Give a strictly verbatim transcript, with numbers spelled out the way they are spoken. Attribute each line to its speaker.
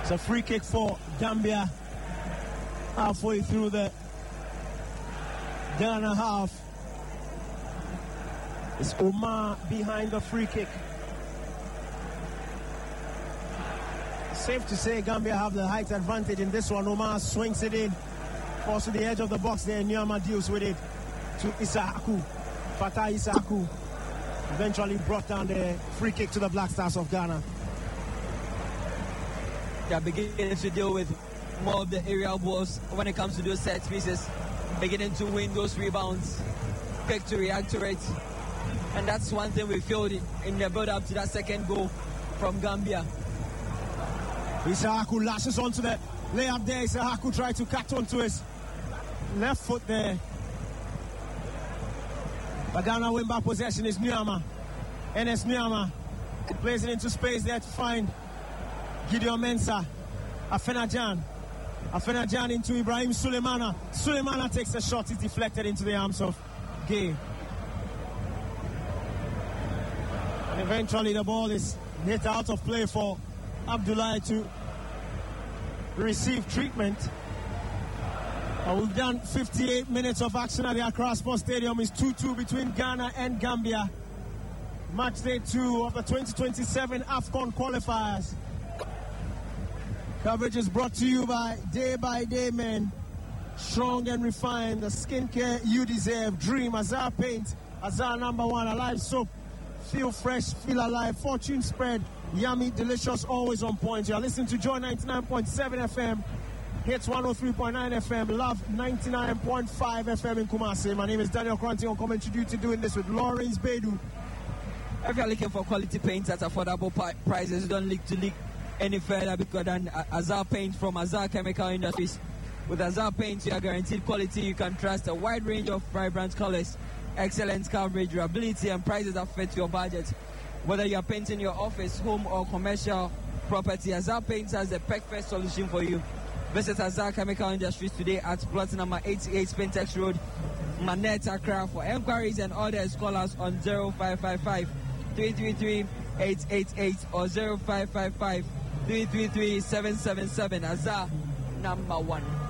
Speaker 1: It's a free kick for Gambia halfway through the Ghana half. It's Omar behind the free kick. Safe to say Gambia have the height advantage in this one. Omar swings it in, falls to the edge of the box there. Nyama deals with it to Isahaku. Fatah Isahaku eventually brought down the free kick to the Black Stars of Ghana.
Speaker 2: They're beginning to deal with more of the aerial balls when it comes to those set pieces, beginning to win those rebounds, quick to react to it. And that's one thing we feel in the build-up to that second goal from Gambia.
Speaker 1: Isahaku lashes onto the layup there. Isahaku tried to cut onto his left foot there. But Ghana win back possession is Nyama. Enes Nyama plays it into space there to find Gideon Mensah. Afenajan. Afenajan into Ibrahim Sulemana. Sulemana takes a shot. It's deflected into the arms of Gay. And eventually the ball is hit out of play for Abdullahi to receive treatment. Uh, we've done fifty-eight minutes of action at the Accra Sports Stadium. It's two two between Ghana and Gambia. Match day two of the twenty twenty-seven AFCON qualifiers. Coverage is brought to you by Day by Day Men. Strong and refined, the skincare you deserve. Dream, Azar Paint, Azar number one, Alive Soap. Feel fresh, feel alive. Fortune Spread, yummy, delicious, always on point. You're listening to Joy ninety-nine point seven F M. Hits one oh three point nine F M, Love ninety-nine point five F M in Kumasi. My name is Daniel Kranti on commentary duty, doing this with Lawrence Bedu.
Speaker 2: If you're looking for quality paints at affordable pi- prices, don't look to look any further because than uh, Azar Paint from Azar Chemical Industries. With Azar Paint, you are guaranteed quality. You can trust a wide range of vibrant colors, excellent coverage, durability, and prices that fit your budget. Whether you are painting your office, home, or commercial property, Azar Paint has the perfect solution for you. Visit Azar Chemical Industries today at plot number eighty-eight Spintex Road, Manette, Accra. For enquiries and orders, call us on zero five five five, three three three, eight eight eight or zero five five five, three three three, seven seven seven. Azar, number one.